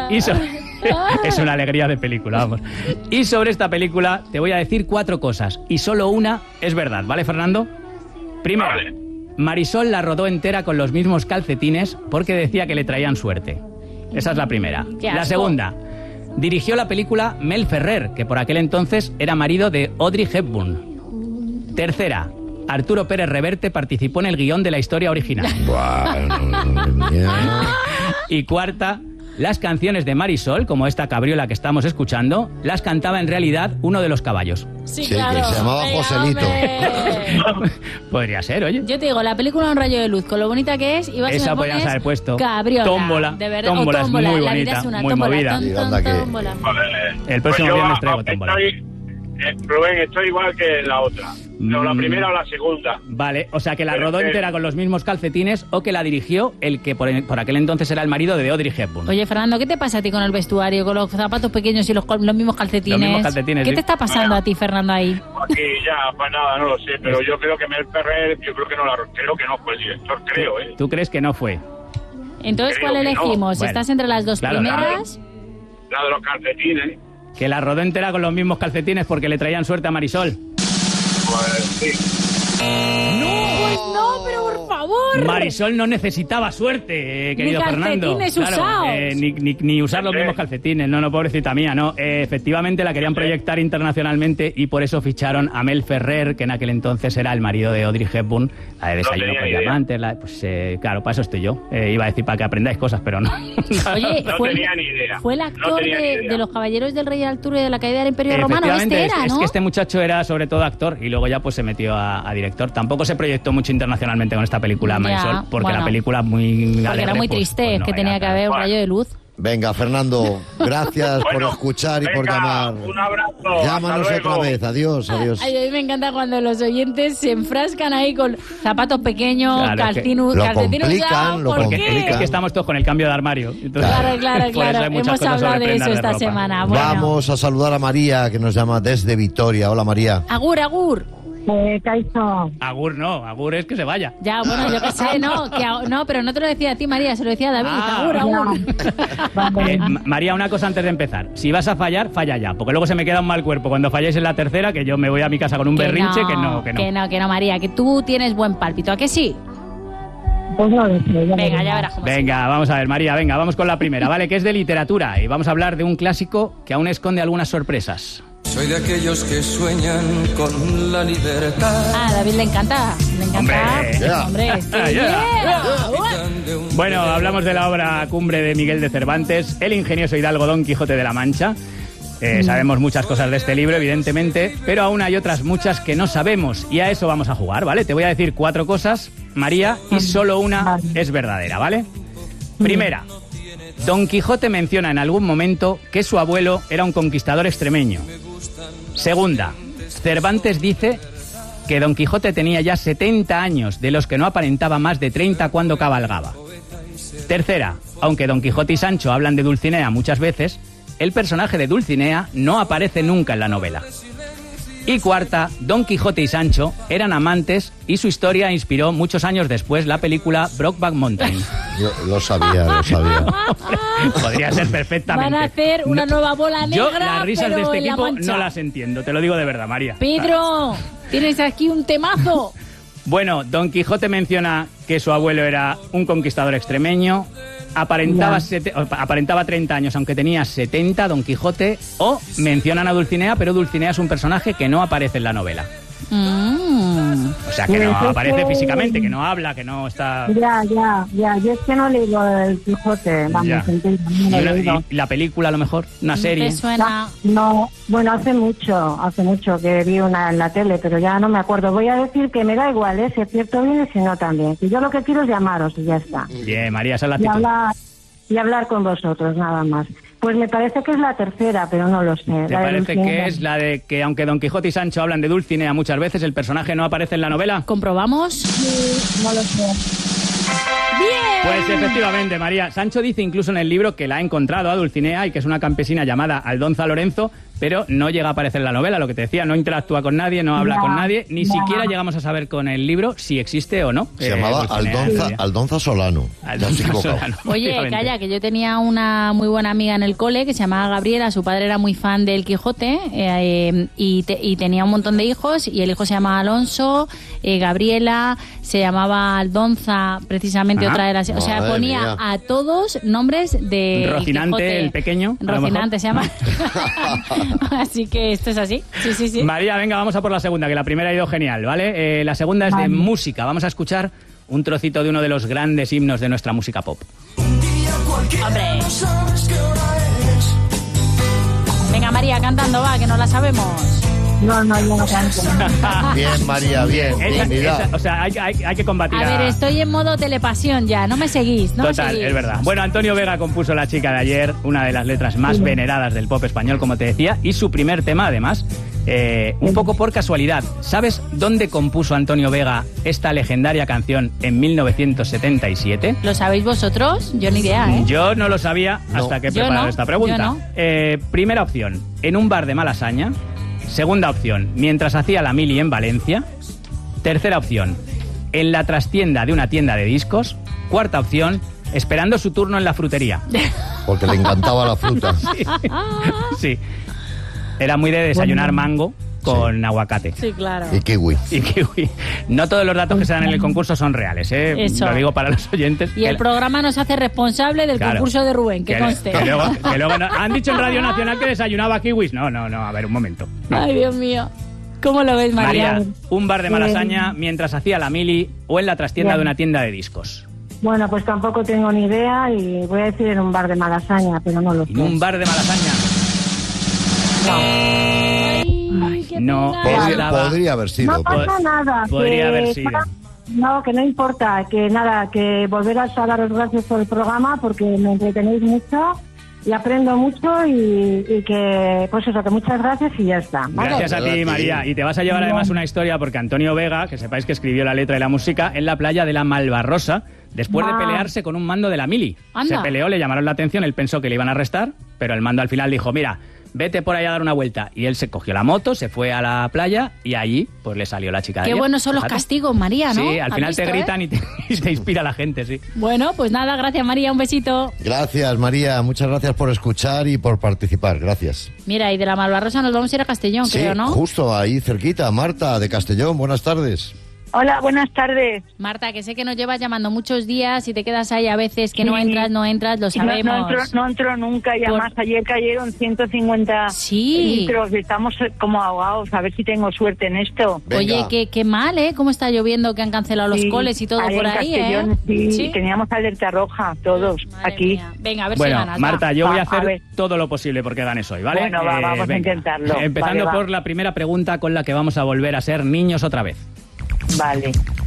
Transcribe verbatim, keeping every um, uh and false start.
Y so... es una alegría de película, vamos. Y sobre esta película te voy a decir cuatro cosas. Y solo una es verdad, ¿vale, Fernando? Primero, vale. Marisol la rodó entera con los mismos calcetines porque decía que le traían suerte. Esa es la primera. La segunda, dirigió la película Mel Ferrer, que por aquel entonces era marido de Audrey Hepburn. Tercera, Arturo Pérez Reverte participó en el guión de la historia original. Y cuarta, las canciones de Marisol, como esta cabriola que estamos escuchando, las cantaba en realidad uno de los caballos. Sí, sí, claro. Que se llamaba Venga, Joselito. Podría ser, oye. Yo te digo, la película Un rayo de luz, con lo bonita que es, y vas esa y me podríamos pones haber puesto. Cabriola. Tómbola. De verdad. Tómbola, o tómbola. es muy La bonita, vida es una muy tómbola. movida. Ton, ton, que... tómbola. El próximo pues viernes yo, traigo tómbola. Estoy, eh, Rubén, estoy igual que la otra. No, la primera o la segunda. Vale, o sea que la Pero rodó que... entera con los mismos calcetines o que la dirigió el que por, por aquel entonces era el marido de Audrey Hepburn. Oye, Fernando, ¿qué te pasa a ti con el vestuario, con los zapatos pequeños y los, los mismos calcetines? Los mismos calcetines, ¿Qué sí. te está pasando a ti, Fernando, ahí? Aquí ya, pues nada, no lo sé, pero yo creo que Mel Ferrer, yo creo que no la creo que no fue el director, creo, ¿eh? ¿Tú crees que no fue? Entonces, Creo ¿cuál que no. elegimos? Bueno, ¿Estás entre las dos claro, primeras? La de los calcetines, Que la rodó entera con los mismos calcetines porque le traían suerte a Marisol. pues sí. Pues no, pero por favor. Marisol no necesitaba suerte, eh, querido Ni Fernando. calcetines usados. eh, ni, ni, ni usar los Sí. mismos calcetines. No, no, pobrecita mía, no. Eh, efectivamente la querían proyectar internacionalmente y por eso ficharon a Mel Ferrer, que en aquel entonces era el marido de Audrey Hepburn, la de Desayuno tenía con idea. Diamantes. La, pues eh, claro, para eso estoy yo. Eh, iba a decir para que aprendáis cosas, pero no. Oye, No fue, tenía ni idea. fue el No actor tenía ni de, idea. de los Caballeros del Rey Arturo y de la Caída del Imperio Romano. Efectivamente, Este era, es, ¿no? es que este muchacho era sobre todo actor y luego ya pues se metió a, a director. Tampoco se proyectó mucho internacionalmente con esta película, Ya, Marisol, porque bueno. la película muy Porque alegre, era muy pues, triste, pues es no que era, tenía que claro. haber un Bueno. rayo de luz. Venga, Fernando, gracias por Bueno, escuchar y por venga, llamar. un abrazo. Llámanos hasta otra luego. vez. Adiós, adiós. Ay, a mí me encanta cuando los oyentes se enfrascan ahí con zapatos pequeños, Claro, calcetinu- lo calcetines complican, usados, lo ¿por Porque qué? es que estamos todos con el cambio de armario. Entonces, Claro, claro, por eso claro. hay muchas Hemos cosas hablado sobre de eso prendas esta ropa. semana. Bueno. Vamos a saludar a María, que nos llama desde Vitoria. Hola, María. Agur, agur. Eh, Kaixo. Agur no, Agur es que se vaya. Ya, bueno, yo qué sé, no, que, a- no, pero no te lo decía a ti, María, se lo decía a David. Ah, agur, agur. Eh, Ma- María, una cosa antes de empezar. Si vas a fallar, falla ya, porque luego se me queda un mal cuerpo cuando falléis en la tercera, que yo me voy a mi casa con un berrinche, que no, que no. Que no, que no, María, que tú tienes buen pálpito, ¿a que sí? Pues no lo sé. Ya Venga, me ya verás cómo sí. Venga, vamos a ver, María, venga, vamos con la primera, ¿vale? Que es de literatura y vamos a hablar de un clásico que aún esconde algunas sorpresas. Soy de aquellos que sueñan con la libertad. Ah, a David le encanta, le encanta. Hombre. Ya. Hombre, es que Ya. yeah. Bueno, hablamos de la obra Cumbre de Miguel de Cervantes, el ingenioso hidalgo Don Quijote de la Mancha. Eh, sabemos muchas cosas de este libro, evidentemente, pero aún hay otras muchas que no sabemos y a eso vamos a jugar, ¿vale? Te voy a decir cuatro cosas, María, y solo una Vale. es verdadera, ¿vale? Primera, Don Quijote menciona en algún momento que su abuelo era un conquistador extremeño. Segunda, Cervantes dice que Don Quijote tenía ya setenta años, de los que no aparentaba más de treinta cuando cabalgaba. Tercera, aunque Don Quijote y Sancho hablan de Dulcinea muchas veces, el personaje de Dulcinea no aparece nunca en la novela. Y cuarta, Don Quijote y Sancho eran amantes y su historia inspiró muchos años después la película Brokeback Mountain. Yo lo sabía, lo sabía. Podría ser perfectamente. Van a hacer una No- nueva bola negra, Yo las risas pero de este en la equipo Mancha. no las entiendo, te lo digo de verdad, María. Pedro, tienes aquí un temazo. Bueno, Don Quijote menciona que su abuelo era un conquistador extremeño, aparentaba, Ya. sete- aparentaba treinta años, aunque tenía setenta, Don Quijote, o mencionan a Dulcinea, pero Dulcinea es un personaje que no aparece en la novela. Mm. O sea, que no Pues es aparece que- físicamente, que no habla, que no está... Ya, ya, ya. Yo es que no le digo el Quijote, vamos, Ya. entiendo, no Y, lo he una- leído. y la película, a lo mejor, una serie. ¿Te suena? No, bueno, hace mucho, hace mucho que vi una en la tele, pero ya no me acuerdo. Voy a decir que me da igual, ¿eh? Si acierto bien y si no también. Que yo lo que quiero es llamaros y ya está. Bien, María, esa es la Y actitud. hablar, y hablar con vosotros, nada más. Pues me parece que es la tercera, pero no lo sé. ¿Te la de parece Dulcinea. que es la de que, aunque Don Quijote y Sancho hablan de Dulcinea muchas veces, el personaje no aparece en la novela? ¿Comprobamos? Sí, no lo sé. Pues efectivamente, María. Sancho dice incluso en el libro que la ha encontrado a Dulcinea y que es una campesina llamada Aldonza Lorenzo, pero no llega a aparecer en la novela, lo que te decía, no interactúa con nadie, no habla No, con nadie, ni no. siquiera llegamos a saber con el libro si existe o no. Se eh, llamaba Dulcinea Aldonza, Rubia. Aldonza Solano. Aldonza No se equivocaba. Solano, Oye, efectivamente. calla, que yo tenía una muy buena amiga en el cole que se llamaba Gabriela, su padre era muy fan del Quijote eh, y, te- y tenía un montón de hijos y el hijo se llamaba Alonso, eh, Gabriela, se llamaba Aldonza, precisamente Ajá. otra de las... O sea, Madre ponía mía. a todos nombres de Rocinante, el pequeño, a lo Rocinante mejor. se llama. Así que esto es así. Sí, sí, sí. María, venga, vamos a por la segunda, que la primera ha ido genial, ¿vale? Eh, la segunda es de Vale. música. Vamos a escuchar un trocito de uno de los grandes himnos de nuestra música pop. Hombre. Venga, María, cantando, va, que no la sabemos. No, no, yo no canto. Bien, María, bien. Esa- Dignidad. esa- o sea, hay, hay- hay que combatir A ver, estoy en modo telepasión ya, no me seguís, no me Total, seguís. es verdad. Bueno, Antonio Vega compuso La chica de ayer, una de las letras más veneradas del pop español, como te decía, y su primer tema, además, eh, un poco por casualidad. ¿Sabes dónde compuso Antonio Vega esta legendaria canción en mil novecientos setenta y siete? ¿Lo sabéis vosotros? Yo ni idea, ¿eh? Yo no lo sabía No. hasta que he Yo preparado no, esta pregunta. yo no. Eh, primera opción, en un bar de Malasaña. Segunda opción, mientras hacía la mili en Valencia. Tercera opción, en la trastienda de una tienda de discos. Cuarta opción, esperando su turno en la frutería. Porque le encantaba la fruta. Sí. Era muy de desayunar mango con aguacate. Sí, claro. Y kiwi. Y kiwi. No todos los datos que se dan en el concurso son reales, ¿eh? Eso. Lo digo para los oyentes. Y el programa nos hace responsable del Claro. concurso de Rubén, que, Que, conste. que luego, que luego no- han dicho en Radio Nacional que desayunaba kiwis. No, no, no, a ver, un momento. No. Ay, Dios mío. ¿Cómo lo ves, María? María, un bar de Malasaña mientras hacía la mili o en la trastienda Bien. de una tienda de discos. Bueno, pues tampoco tengo ni idea y voy a decir en un bar de Malasaña, pero no lo sé. En un bar de Malasaña. Ay, qué No, pena. es- Podría, Estaba- podría haber sido. No pasa Pod- nada. podría que- haber sido. No, que no importa, que nada, que volverás a daros gracias por el programa porque me entretenéis mucho y aprendo mucho y, y que, pues eso, que muchas gracias y ya está. ¿vale? Gracias a ti, Gracias. María. Y te vas a llevar además una historia porque Antonio Vega, que sepáis que escribió la letra y la música, en la playa de la Malvarrosa, después de Ah. pelearse con un mando de la mili. Anda. Se peleó, le llamaron la atención, él pensó que le iban a arrestar, pero el mando al final dijo, mira, vete por ahí a dar una vuelta. Y él se cogió la moto, se fue a la playa y allí pues le salió la chica de Qué ayer. buenos son los Fíjate. castigos, María, ¿no? Sí, al ¿Has final te visto, eh? gritan y, te, y te inspira la gente, sí. Bueno, pues nada, gracias, María, un besito. Gracias, María. Muchas gracias por escuchar y por participar. Gracias. Mira, y de la Malvarrosa nos vamos a ir a Castellón, Sí, creo, ¿no? justo ahí cerquita. Marta, de Castellón. Buenas tardes. Hola, buenas tardes. Marta, que sé que nos llevas llamando muchos días y te quedas ahí a veces que no Sí. entras, no entras, lo No, sabemos. no entro, no entro nunca y Por- además ayer cayeron ciento cincuenta Sí. litros y estamos eh, como ahogados. A ver si tengo suerte en esto. Venga. Oye, qué, qué mal, ¿eh? ¿Cómo está lloviendo que han cancelado los Sí, coles y todo ahí por en ahí, Castellón, eh? Sí, teníamos alerta roja todos Madre aquí. mía. Venga, a ver Bueno, si ganas. Marta, va. yo voy Va, a hacer a ver. todo lo posible porque ganes hoy, ¿vale? Bueno, va, vamos a venga. intentarlo. Empezando Vale, va. por la primera pregunta con la que vamos a volver a ser niños otra vez. Vale.